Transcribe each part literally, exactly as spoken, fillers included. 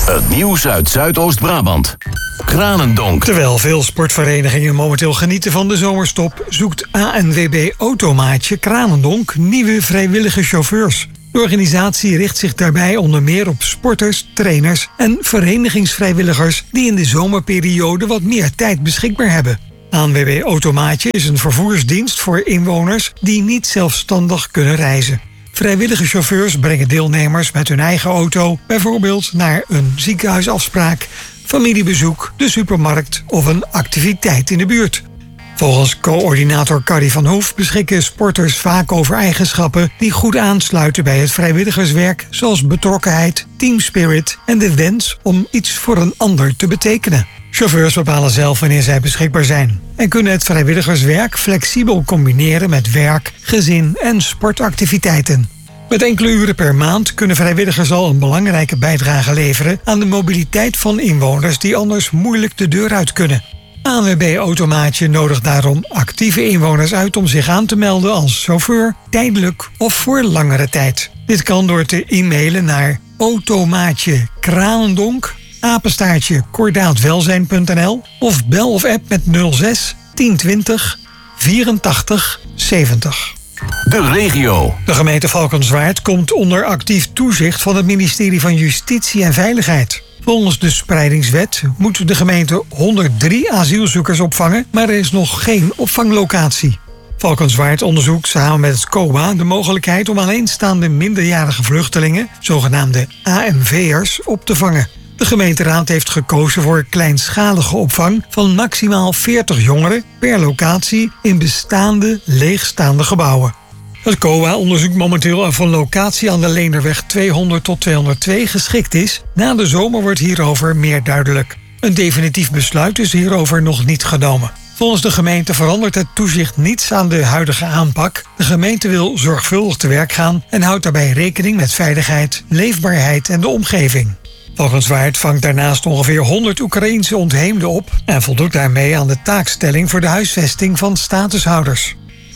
Het nieuws uit Zuidoost-Brabant. Kranendonk. Terwijl veel sportverenigingen momenteel genieten van de zomerstop, zoekt A N W B Automaatje Kranendonk nieuwe vrijwillige chauffeurs. De organisatie richt zich daarbij onder meer op sporters, trainers en verenigingsvrijwilligers die in de zomerperiode wat meer tijd beschikbaar hebben. A N W B Automaatje is een vervoersdienst voor inwoners die niet zelfstandig kunnen reizen. Vrijwillige chauffeurs brengen deelnemers met hun eigen auto bijvoorbeeld naar een ziekenhuisafspraak, familiebezoek, de supermarkt of een activiteit in de buurt. Volgens coördinator Carrie van Hoef beschikken sporters vaak over eigenschappen die goed aansluiten bij het vrijwilligerswerk, zoals betrokkenheid, teamspirit en de wens om iets voor een ander te betekenen. Chauffeurs bepalen zelf wanneer zij beschikbaar zijn en kunnen het vrijwilligerswerk flexibel combineren met werk, gezin en sportactiviteiten. Met enkele uren per maand kunnen vrijwilligers al een belangrijke bijdrage leveren aan de mobiliteit van inwoners die anders moeilijk de deur uit kunnen. A N W B Automaatje nodigt daarom actieve inwoners uit om zich aan te melden als chauffeur, tijdelijk of voor langere tijd. Dit kan door te e-mailen naar automaatje kranendonk, apenstaartje kordaatwelzijn punt n l of bel of app met nul zes tien twintig vierentachtig zeventig. De regio. De gemeente Valkenswaard komt onder actief toezicht van het ministerie van Justitie en Veiligheid. Volgens de spreidingswet moet de gemeente honderddrie asielzoekers opvangen, maar er is nog geen opvanglocatie. Valkenswaard onderzoekt samen met het C O A de mogelijkheid om alleenstaande minderjarige vluchtelingen, zogenaamde A M V'ers, op te vangen. De gemeenteraad heeft gekozen voor kleinschalige opvang van maximaal veertig jongeren per locatie in bestaande leegstaande gebouwen. Het C O A onderzoekt momenteel of een locatie aan de Leenderweg tweehonderd tot tweehonderdtwee geschikt is. Na de zomer wordt hierover meer duidelijk. Een definitief besluit is hierover nog niet genomen. Volgens de gemeente verandert het toezicht niets aan de huidige aanpak. De gemeente wil zorgvuldig te werk gaan en houdt daarbij rekening met veiligheid, leefbaarheid en de omgeving. Valkenswaard vangt daarnaast ongeveer honderd Oekraïense ontheemden op en voldoet daarmee aan de taakstelling voor de huisvesting van statushouders.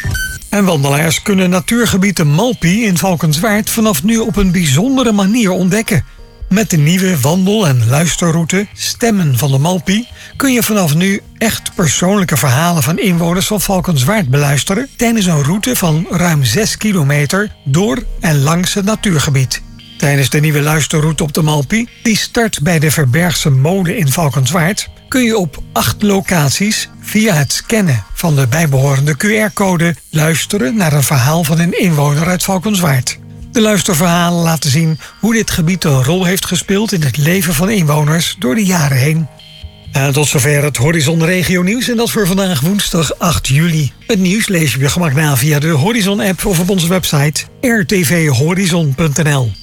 En wandelaars kunnen natuurgebied de Malpie in Valkenswaard vanaf nu op een bijzondere manier ontdekken. Met de nieuwe wandel- en luisterroute Stemmen van de Malpie kun je vanaf nu echt persoonlijke verhalen van inwoners van Valkenswaard beluisteren tijdens een route van ruim zes kilometer door en langs het natuurgebied. Tijdens de nieuwe luisterroute op de Malpie, die start bij de Verbergse Molen in Valkenswaard, kun je op acht locaties via het scannen van de bijbehorende Q R-code luisteren naar een verhaal van een inwoner uit Valkenswaard. De luisterverhalen laten zien hoe dit gebied een rol heeft gespeeld in het leven van inwoners door de jaren heen. En tot zover het Horizon Regio Nieuws en dat voor vandaag woensdag acht juli. Het nieuws lees je op je gemak na via de Horizon-app of op onze website r t v horizon punt n l.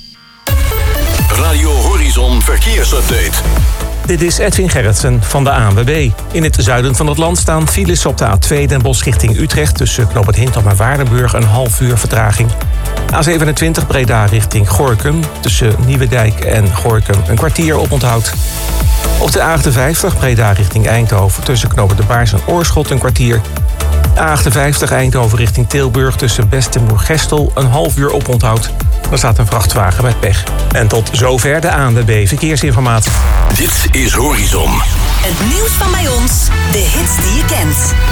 Radio Horizon Verkeersupdate. Dit is Edwin Gerritsen van de A N W B. In het zuiden van het land staan files op de A twee Den Bosch richting Utrecht tussen Knoop het Hintham en Waardenburg een half uur vertraging. A zevenentwintig Breda richting Gorinchem tussen Nieuwedijk en Gorinchem een kwartier oponthoud. Op de A achtenvijftig Breda richting Eindhoven tussen Knoop het de Baars en Oorschot een kwartier. A achtenvijftig Eindhoven richting Tilburg tussen Best en Moergestel een half uur oponthoud. Er staat een vrachtwagen met pech. En tot zover de A N W B Verkeersinformatie. Dit is Horizon. Het nieuws van bij ons, de hits die je kent.